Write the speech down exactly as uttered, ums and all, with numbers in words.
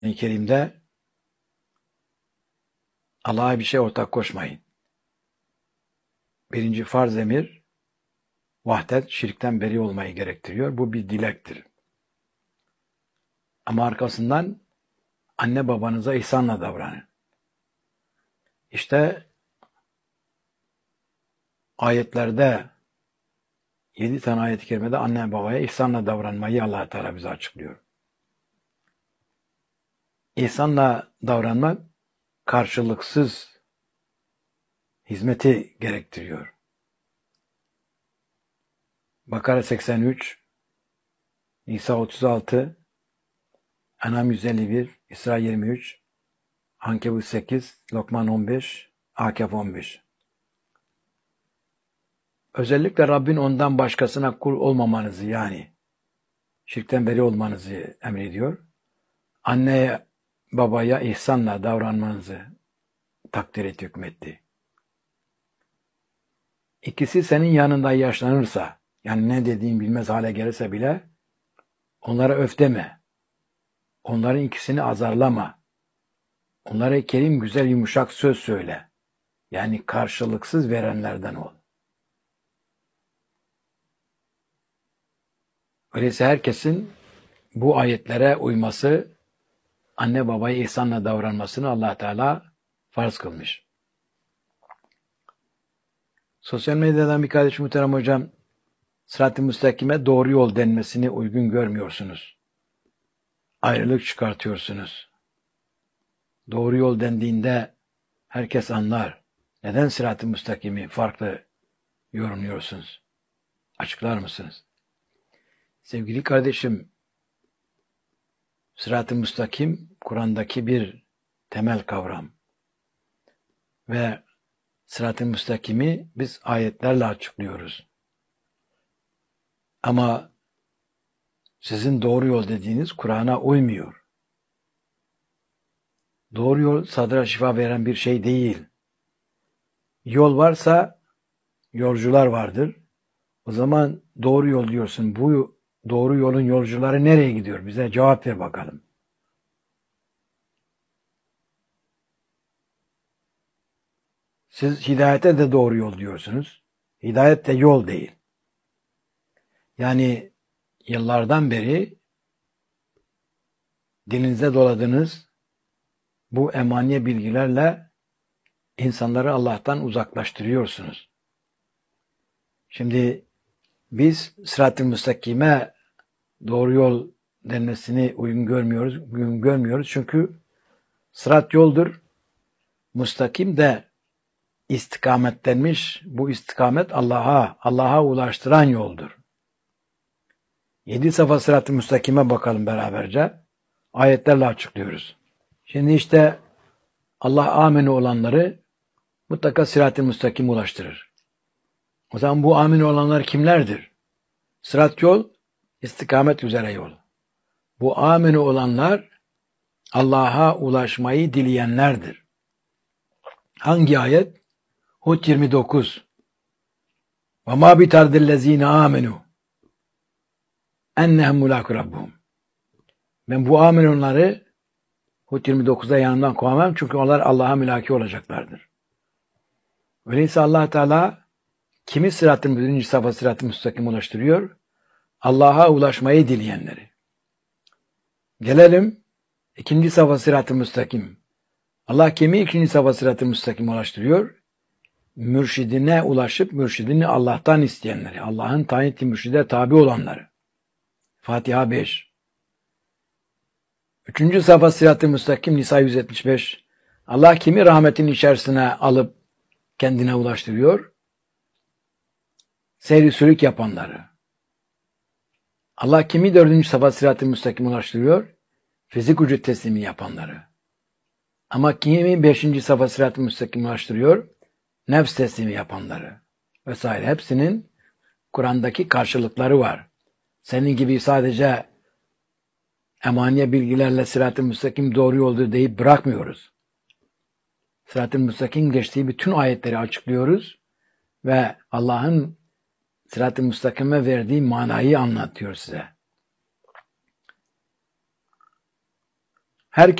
Kur'an-ı Kerim'de Allah'a bir şey ortak koşmayın. Birinci farz emir, vahdet, şirkten beri olmayı gerektiriyor. Bu bir dilektir. Ama arkasından anne babanıza ihsanla davranın. İşte ayetlerde, yedi tane ayet-i kerimede anne babaya ihsanla davranmayı Allah Teala bize açıklıyor. İhsanla davranmak karşılıksız hizmeti gerektiriyor. Bakara seksen üç, Nisa otuz altı, En'am yüz elli bir, İsra yirmi üç, Ankebut sekiz, Lokman on beş, Akef on beş. Özellikle Rabbin ondan başkasına kul olmamanızı, yani şirkten beri olmanızı emrediyor. Anneye, babaya ihsanla davranmanızı takdir etti, hükmetti. İkisi senin yanında yaşlanırsa, yani ne dediğin bilmez hale gelirse bile onlara öf deme. Onların ikisini azarlama. Onlara kerim, güzel, yumuşak söz söyle. Yani karşılıksız verenlerden ol. Öyleyse herkesin bu ayetlere uyması, anne babaya ihsanla davranmasını Allah Teala farz kılmış. Sosyal medyadan bir kardeş muhterem hocam, sırat-ı müstakime doğru yol denmesini uygun görmüyorsunuz. Ayrılık çıkartıyorsunuz. Doğru yol dendiğinde herkes anlar. Neden sırat-ı müstakimi farklı yorumluyorsunuz? Açıklar mısınız? Sevgili kardeşim, sırat-ı müstakim Kur'an'daki bir temel kavram. Ve sırat-ı müstakimi biz ayetlerle açıklıyoruz. Ama sizin doğru yol dediğiniz Kur'an'a uymuyor. Doğru yol sadra şifa veren bir şey değil. Yol varsa yolcular vardır. O zaman doğru yol diyorsun. Bu doğru yolun yolcuları nereye gidiyor? Bize cevap ver bakalım. Siz hidayete de doğru yol diyorsunuz. Hidayet de yol değil. Yani yıllardan beri dilinize doladığınız bu emaniye bilgilerle insanları Allah'tan uzaklaştırıyorsunuz. Şimdi biz sırat-ı müstakime doğru yol denmesini uygun görmüyoruz. Uygun görmüyoruz çünkü sırat yoldur. Müstakim de istikamet denmiş. Bu istikamet Allah'a, Allah'a ulaştıran yoldur. Yedi safa sırat-ı müstakime bakalım beraberce. Ayetlerle açıklıyoruz. Şimdi işte Allah ameni olanları mutlaka sırat-ı müstakime ulaştırır. O zaman bu ameni olanlar kimlerdir? Sırat yol, istikamet üzere yol. Bu ameni olanlar Allah'a ulaşmayı dileyenlerdir. Hangi ayet? Hud yirmi dokuz. وَمَا بِتَرْدِ الَّذ۪ينَ آمَنُوا اَنَّهُمْ مُلَاقُ رَبُّهُمْ. Ben bu amin onları Hud yirmi dokuzda yanımdan kovamam çünkü onlar Allah'a mülaki olacaklardır. Öyleyse Allah Teala kimi sıratın birinci safa sırat-ı müstakim ulaştırıyor? Allah'a ulaşmayı dileyenleri. Gelelim ikinci safa sırat-ı müstakim. Allah kimi ikinci safa sırat-ı müstakim ulaştırıyor? Mürşidine ulaşıp mürşidini Allah'tan isteyenleri. Allah'ın tayin ettiği mürşide tabi olanları. Fatiha beş. Üçüncü safa sırat-ı müstakim Nisa yüz yetmiş beş. Allah kimi rahmetin içerisine alıp kendine ulaştırıyor? Seyri sülük yapanları. Allah kimi dördüncü safa sırat-ı müstakim ulaştırıyor? Fizik ücret teslimi yapanları. Ama kimi beşinci safa sırat-ı müstakim ulaştırıyor? Nefs teslimi yapanları. Vesaire. Hepsinin Kur'an'daki karşılıkları var. Senin gibi sadece emaniye bilgilerle sırat-ı müstakim doğru yoldur deyip bırakmıyoruz. Sırat-ı müstakim geçtiği bütün ayetleri açıklıyoruz ve Allah'ın sırat-ı müstakime verdiği manayı anlatıyor size. Herkes